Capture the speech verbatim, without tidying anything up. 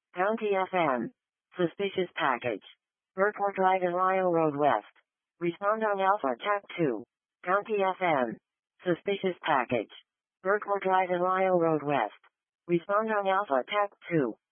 County F M. Suspicious package. Burkle Drive and Rio Road West. Respond on Alpha Tap two. County F M. Suspicious package. Burkle Drive and Rio Road West. Respond on Alpha Tap two.